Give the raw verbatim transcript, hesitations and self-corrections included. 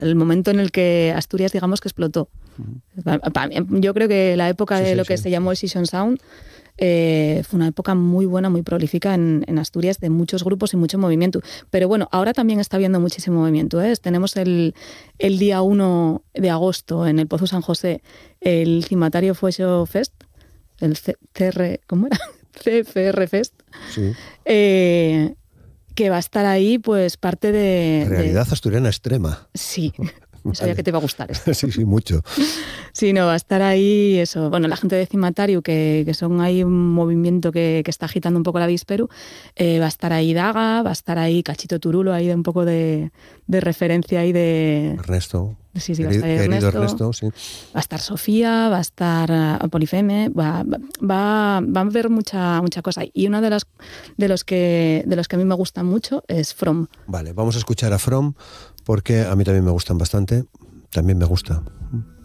el momento en el que Asturias, digamos, que explotó. Uh-huh. Yo creo que la época sí, de sí, lo que sí, se llamó el Season Sound eh, fue una época muy buena, muy prolífica en, en Asturias, de muchos grupos y mucho movimiento. Pero bueno, ahora también está habiendo muchísimo movimiento, ¿eh? Tenemos el, el día uno de agosto en el Pozo San José el Cimatario Fuego Fest, el C R, ¿cómo era? C F R Fest. Sí. Eh, que va a estar ahí, pues, parte de... Realidad de... asturiana extrema. Sí, vale. Sabía que te iba a gustar esto. Sí, sí, mucho. Sí, no, va a estar ahí eso. Bueno, la gente de Cimatario, que, que son ahí un movimiento que, que está agitando un poco la Vísperu, eh, va a estar ahí Daga, va a estar ahí Cachito Turulo, ahí de un poco de, de referencia ahí de... Ernesto. Sí, sí, va a estar Ernesto, Ernesto sí. Va a estar Sofía, va a estar uh, Polifeme, va, va, va a haber mucha, mucha cosa. Y uno de los, de, los que, de los que a mí me gustan mucho es From. Vale, vamos a escuchar a From, porque a mí también me gustan bastante. También me gusta.